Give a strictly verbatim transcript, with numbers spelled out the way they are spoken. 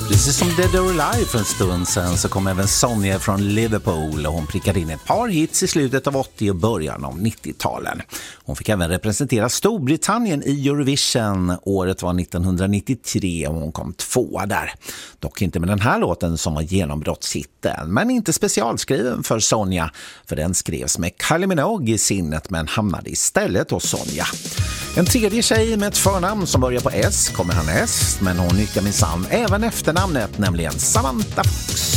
Precis som Dead or Alive för en stund sedan så kom även Sonja från Liverpool och hon prickade in ett par hits i slutet av åttio och början av nittio-talen. Hon fick även representera Storbritannien i Eurovision. Året var nittonhundranittiotre och hon kom tvåa där. Dock inte med den här låten som var genombrottshitten, men inte specialskriven för Sonja, för den skrevs med Kylie Minogue i sinnet men hamnade istället hos Sonja. En tredje tjej med ett förnamn som börjar på S kommer härnäst, men hon nyttjar minsann även efternamnet, nämligen Samantha Fox.